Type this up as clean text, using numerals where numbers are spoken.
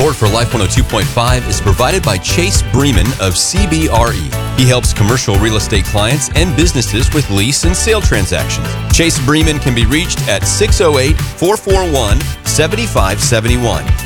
support for Life 102.5 is provided by Chase Bremen of CBRE. He helps commercial real estate clients and businesses with lease and sale transactions. Chase Bremen can be reached at 608-441-7571.